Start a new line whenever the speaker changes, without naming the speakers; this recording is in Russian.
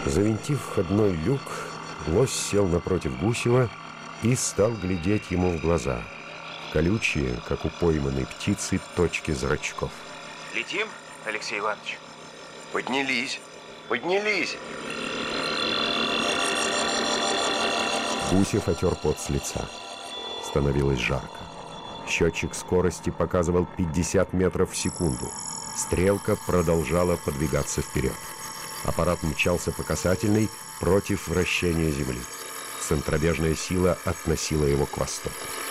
Завинтив входной люк, лось сел напротив Гусева и стал глядеть ему в глаза. Колючие, как у пойманной птицы, точки зрачков.
Летим, Алексей Иванович?
Поднялись, поднялись.
Гусев отер пот с лица. Становилось жарко. Счетчик скорости показывал 50 метров в секунду. Стрелка продолжала подвигаться вперед. Аппарат мчался по касательной против вращения Земли. Центробежная сила относила его к востоку.